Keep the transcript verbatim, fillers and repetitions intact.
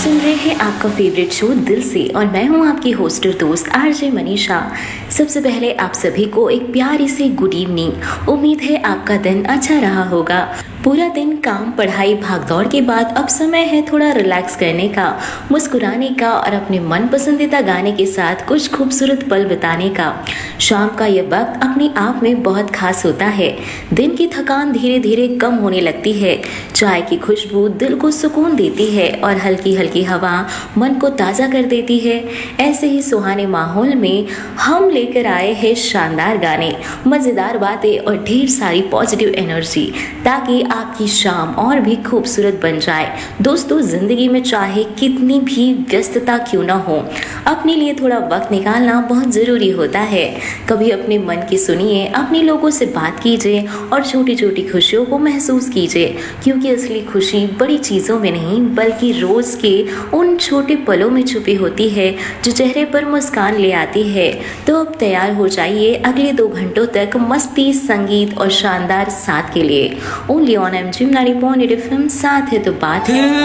सुन रहे हैं आपका फेवरेट शो दिल से और मैं हूं आपकी होस्ट और दोस्त आरजे मनीषा। सबसे पहले आप सभी को एक प्यारी सी गुड इवनिंग। उम्मीद है आपका दिन अच्छा रहा होगा। पूरा दिन काम पढ़ाई भागदौड़ के बाद अब समय है थोड़ा रिलैक्स करने का, मुस्कुराने का और अपने मन पसंदीदा गाने के साथ कुछ खूबसूरत पल बिताने का। शाम का यह वक्त अपने आप में बहुत खास होता है। दिन की थकान धीरे धीरे कम होने लगती है। चाय की खुशबू दिल को सुकून देती है और हल्की हल्की हवा मन को ताज़ा कर देती है। ऐसे ही सुहाने माहौल में हम लेकर आए हैं शानदार गाने, मज़ेदार बातें और ढेर सारी पॉजिटिव एनर्जी, ताकि आपकी शाम और भी खूबसूरत बन जाए। दोस्तों, जिंदगी में चाहे कितनी भी व्यस्तता क्यों ना हो, अपने लिए थोड़ा वक्त निकालना बहुत ज़रूरी होता है। कभी अपने मन की सुनिए, अपने लोगों से बात कीजिए और छोटी छोटी खुशियों को महसूस कीजिए, क्योंकि असली खुशी बड़ी चीज़ों में नहीं बल्कि रोज़ के उन छोटे पलों में छुपी होती है जो चेहरे पर मुस्कान ले आती है। तो अब तैयार हो जाइए अगले दो घंटों तक मस्ती, संगीत और शानदार साथ के लिए। Only on M gym ninety point eight F M. साथ है तो बात है।